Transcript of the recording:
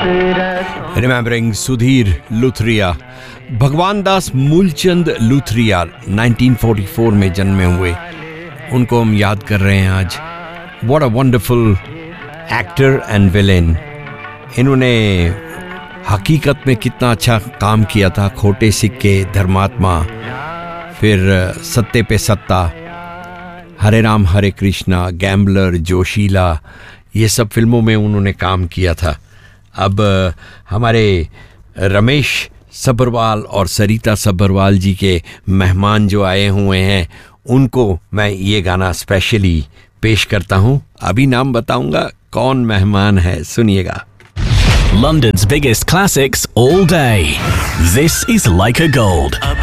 Remembering Sudhir Luthria. भगवान दास मूलचंद लुथरिया 1944 में जन्मे हुए, उनको हम याद कर रहे हैं आज। What a wonderful actor and villain. इन्होंने हकीकत में कितना अच्छा काम किया था। खोटे सिक्के, धर्मात्मा, फिर सत्ते पे सत्ता, हरे राम हरे कृष्णा, गैम्बलर, जोशीला, ये सब फिल्मों में उन्होंने काम किया था। अब हमारे रमेश सब्बरवाल और सरिता सब्बरवाल जी के मेहमान जो आए हुए हैं, उनको मैं ये गाना स्पेशली पेश करता हूँ। अभी नाम बताऊंगा कौन मेहमान है, सुनिएगा। London's biggest classics all day. This is Leica Gold.